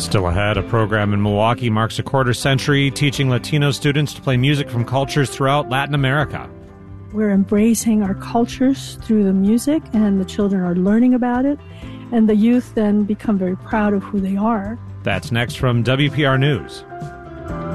Still ahead, a program in Milwaukee marks a quarter century teaching Latino students to play music from cultures throughout Latin America. We're embracing our cultures through the music, and the children are learning about it, and the youth then become very proud of who they are. That's next from WPR News.